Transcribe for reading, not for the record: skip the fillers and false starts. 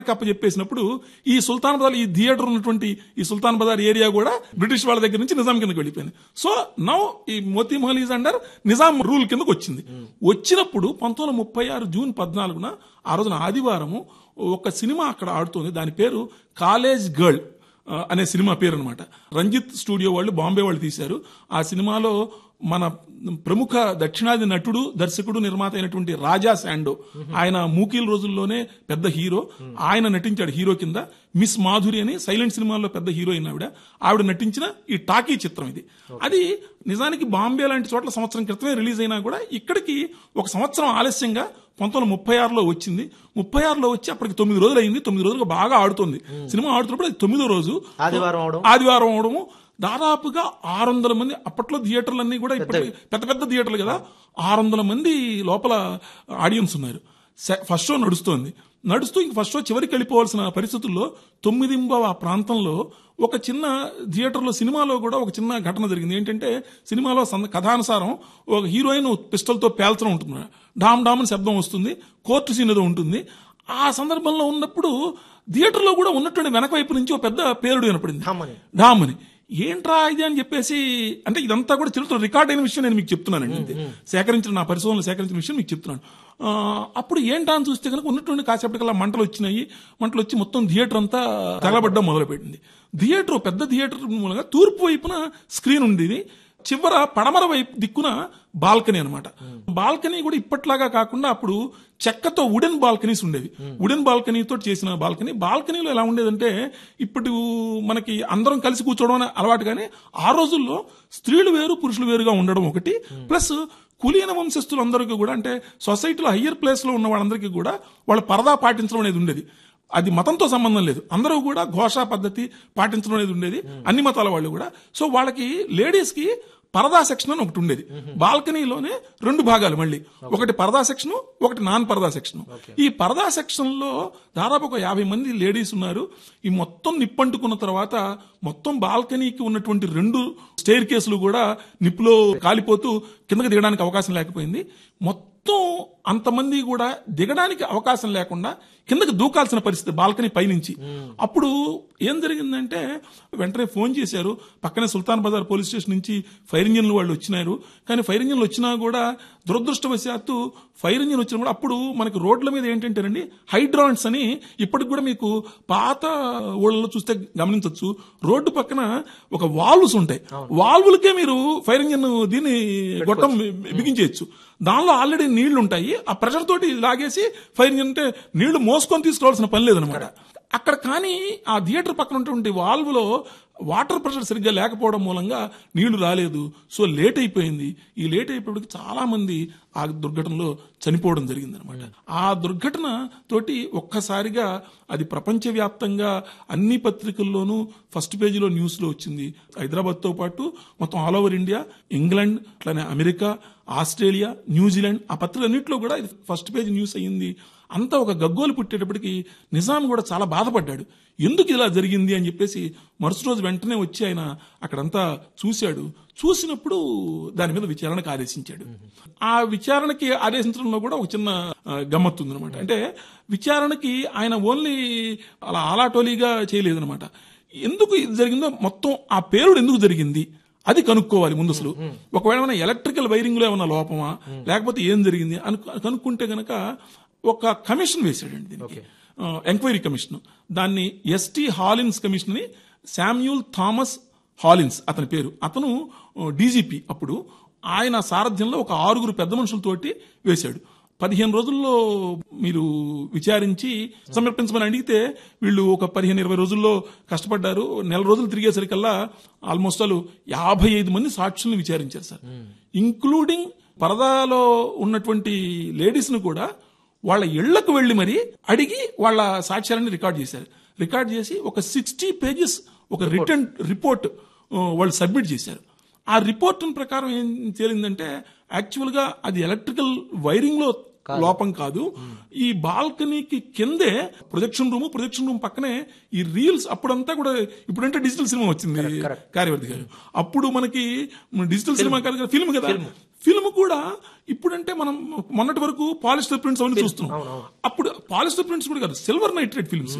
చెప్పేసినప్పుడు ఈ సుల్తాన్ బజార్, ఈ థియేటర్ ఉన్నటువంటి ఈ సుల్తాన్ బజార్ ఏరియా కూడా బ్రిటిష్ వాళ్ళ దగ్గర నుంచి నిజాం కిందకి వెళ్ళిపోయింది. సో నౌ ఈ Moti Mahal is under Nizam rule కిందకు వచ్చింది. వచ్చినప్పుడు 1936 జూన్ 14న ఆ రోజున ఆదివారము ఒక సినిమా అక్కడ ఆడుతోంది. దాని పేరు కాలేజ్ గర్ల్ అనే సినిమా పేరు అనమాట. రంజిత్ స్టూడియో వాళ్ళు, బాంబే వాళ్ళు తీశారు. ఆ సినిమాలో మన ప్రముఖ దక్షిణాది నటుడు, దర్శకుడు, నిర్మాత అయినటువంటి రాజా శాండో, ఆయన మూకీల రోజుల్లోనే పెద్ద హీరో, ఆయన నటించాడు హీరో కింద. మిస్ మాధురి అని సైలెంట్ సినిమాల్లో పెద్ద హీరోయిన్ ఆవిడ నటించిన ఈ టాకీ చిత్రం ఇది. అది నిజానికి బాంబే లాంటి చోట్ల సంవత్సరం క్రితమే రిలీజ్ అయినా కూడా ఇక్కడికి ఒక సంవత్సరం ఆలస్యంగా 1936లో వచ్చింది. 36లో వచ్చి అప్పటికి 9 రోజులు అయింది. 9 రోజులుగా బాగా ఆడుతుంది సినిమా. ఆడుతున్నప్పుడు అది 9వ రోజు ఆదివారం అవడము. దాదాపుగా 600 మంది, అప్పట్లో థియేటర్లన్నీ కూడా పెద్ద పెద్ద థియేటర్లు కదా, 600 మంది లోపల ఆడియన్స్ ఉన్నారు. ఫస్ట్ షో నడుస్తూ ఇంక ఫస్ట్ షో చివరికి వెళ్ళిపోవాల్సిన పరిస్థితుల్లో 9వ ప్రాంతంలో ఒక చిన్న థియేటర్లో, సినిమాలో కూడా ఒక చిన్న ఘటన జరిగింది. ఏంటంటే సినిమాలో కథానుసారం ఒక హీరోయిన్ పిస్టల్తో పేల్చడం ఉంటుంది, డామ్ డామ్ అని శబ్దం వస్తుంది, కోర్టు సీన్ ఏదో ఉంటుంది. ఆ సందర్భంలో ఉన్నప్పుడు థియేటర్లో కూడా ఉన్నటువంటి వెనక వైపు నుంచి ఒక పెద్ద పేలుడు వినపడింది, డామ్ అని. ఏంట్రా ఇది అని చెప్పేసి, అంటే ఇదంతా కూడా చరిత్ర రికార్డ్ అయిన విషయం నేను మీకు చెప్తున్నానండి, నా పరిశోధనలు సేకరించిన విషయం మీకు చెప్తున్నాను. అప్పుడు ఏంటా అని చూస్తే కనుక ఉన్నటువంటి కాసేపటికల్లా మంటలు వచ్చి మొత్తం థియేటర్ అంతా తగలబడ్డం మొదలుపెట్టింది. థియేటర్ పెద్ద థియేటర్ మూలంగా తూర్పు వైపున స్క్రీన్ ఉండేది, చివర పడమర వైపు దిక్కున బాల్కనీ అనమాట. బాల్కనీ కూడా ఇప్పట్లాగా కాకుండా అప్పుడు చెక్కతో వుడెన్ బాల్కనీస్ ఉండేవి. వుడెన్ బాల్కనీతో చేసిన బాల్కనీలో ఎలా ఉండేదంటే, ఇప్పుడు మనకి అందరం కలిసి కూర్చోవడం అనే అలవాటు, కానీ ఆ రోజుల్లో స్త్రీలు వేరు పురుషులు వేరుగా ఉండడం ఒకటి, ప్లస్ కులీన వంశస్థులందరికీ కూడా, అంటే సొసైటీలో హయ్యర్ ప్లేస్ లో ఉన్న వాళ్ళందరికీ కూడా వాళ్ళ పరదా పాటించడం అనేది ఉండేది. అది మతంతో సంబంధం లేదు, అందరూ కూడా ఘోషా పద్ధతి పాటించడం అనేది ఉండేది, అన్ని మతాల వాళ్ళు కూడా. సో వాళ్ళకి లేడీస్ కి పరదా సెక్షన్ అని ఒకటి ఉండేది. బాల్కనీలోనే 2 భాగాలు, మళ్ళీ ఒకటి పరదా సెక్షన్, ఒకటి నాన్ పరదా సెక్షన్. ఈ పరదా సెక్షన్ లో దాదాపు ఒక 50 మంది లేడీస్ ఉన్నారు. ఈ మొత్తం నిప్పంటుకున్న తర్వాత మొత్తం బాల్కనీకి ఉన్నటువంటి 2 స్టైర్ కేసులు కూడా నిప్పులో కాలిపోతూ కిందకి దిగడానికి అవకాశం లేకపోయింది. మొత్తం అంతమంది కూడా దిగడానికి అవకాశం లేకుండా కిందకి దూకాల్సిన పరిస్థితి బాల్కనీ పైనుంచి. అప్పుడు ఏం జరిగిందంటే వెంటనే ఫోన్ చేశారు. పక్కనే సుల్తాన్ బజార్ పోలీస్ స్టేషన్ నుంచి ఫైర్ ఇంజిన్లు వాళ్ళు వచ్చినారు. కానీ ఫైర్ ఇంజిన్లు వచ్చినా కూడా దురదృష్టవశాత్తు ఫైర్ ఇంజిన్ వచ్చినా కూడా అప్పుడు మనకి రోడ్ల మీద ఏంటంటేనండి హైడ్రాంట్స్ అని, ఇప్పటికి కూడా మీకు పాత ఊళ్ళలో చూస్తే గమనించవచ్చు, రోడ్డు పక్కన ఒక వాల్వ్స్ ఉంటాయి. వాల్వులకే మీరు ఫైర్ ఇంజిన్ దీన్ని గొట్టం బిగించేయచ్చు. దానిలో ఆల్రెడీ నీళ్లు ఉంటాయి. ఆ ప్రెషర్ తోటి లాగేసి ఫైర్ ఇంజిన్, అంటే నీళ్లు మోసుకొని తీసుకురావాల్సిన పని లేదనమాట అక్కడ. కానీ ఆ థియేటర్ పక్కన ఉన్నటువంటి వాల్వ్లో వాటర్ ప్రెషర్ సరిగ్గా లేకపోవడం మూలంగా నీళ్లు రాలేదు. సో లేట్ అయిపోయింది. ఈ లేట్ అయిపోయేటికి చాలా మంది ఆ దుర్ఘటనలో చనిపోవడం జరిగింది అనమాట. ఆ దుర్ఘటన తోటి ఒక్కసారిగా అది ప్రపంచవ్యాప్తంగా అన్ని పత్రికల్లోనూ ఫస్ట్ పేజీలో న్యూస్ లో వచ్చింది. హైదరాబాద్ తో పాటు మొత్తం ఆల్ ఓవర్ ఇండియా, ఇంగ్లాండ్, అట్లానే అమెరికా, ఆస్ట్రేలియా, న్యూజిలాండ్, ఆ పత్రికలన్నింటిలో కూడా ఇది ఫస్ట్ పేజీ న్యూస్ అయ్యింది. అంతా ఒక గగ్గోలు పుట్టేటప్పటికి నిజాం కూడా చాలా బాధపడ్డాడు. ఎందుకు ఇలా జరిగింది అని చెప్పేసి మరుసటి రోజు వెంటనే వచ్చి ఆయన అక్కడంతా చూశాడు. చూసినప్పుడు దాని మీద విచారణకు ఆదేశించాడు. ఆ విచారణకి ఆదేశించడంలో కూడా ఒక చిన్న గమ్మత్తు ఉందనమాట. అంటే విచారణకి ఆయన ఓన్లీ అలా ఆలాటోలీగా చేయలేదనమాట. ఎందుకు ఇది జరిగిందో మొత్తం ఆ పేరుడు ఎందుకు జరిగింది అది కనుక్కోవాలి ముందు. అసలు ఒకవేళ ఏమైనా ఎలక్ట్రికల్ వైరింగ్ లో ఏమైనా లోపమా, లేకపోతే ఏం జరిగింది అని కనుక్కుంటే గనక ఒక కమిషన్ వేశాడండి దీనికి, ఎంక్వైరీ కమిషన్. దాన్ని ఎస్టీ హాలిన్స్ కమిషన్ అని, శామ్యూల్ థామస్ హాలిన్స్ అతని పేరు. అతను డీజీపీ అప్పుడు. ఆయన సారథ్యంలో ఒక 6 పెద్ద మనుషులతోటి వేశాడు. 15 రోజుల్లో మీరు విచారించి సమర్పించమని అడిగితే వీళ్ళు ఒక 15-20 రోజుల్లో కష్టపడ్డారు. నెల రోజులు తిరిగేసరికల్లా ఆల్మోస్ట్ 55 మంది సాక్షుల్ని విచారించారు సార్, ఇంక్లూడింగ్ పరదాలో ఉన్నటువంటి లేడీస్ ను కూడా వాళ్ళ ఇళ్లకు వెళ్లి మరీ అడిగి వాళ్ళ సాక్ష్యాలను రికార్డ్ చేశారు. రికార్డ్ చేసి ఒక 60 పేజెస్ ఒక రిటర్న్ రిపోర్ట్ వాళ్ళు సబ్మిట్ చేశారు. ఆ రిపోర్ట్ ప్రకారం ఏం తేలిందంటే యాక్చువల్ గా అది ఎలక్ట్రికల్ వైరింగ్ లో లోపం కాదు. ఈ బాల్కనీకి కిందే ప్రొజెక్షన్ రూమ్ పక్కనే ఈ రీల్స్. అప్పుడంతా కూడా ఇప్పుడంటే డిజిటల్ సినిమా వచ్చింది కార్యవర్తి గారు. అప్పుడు మనకి డిజిటల్ సినిమా కాదు, ఫిల్మ్ కదా. ఫిల్మ్ కూడా ఇప్పుడంటే మనం మొన్నటి వరకు పాలిస్టర్ ప్రింట్స్ అవన్నీ చూస్తున్నాం. అప్పుడు పాలిస్టర్ ప్రింట్స్ కూడా కాదు, సిల్వర్ నైట్రేట్ ఫిల్మ్స్.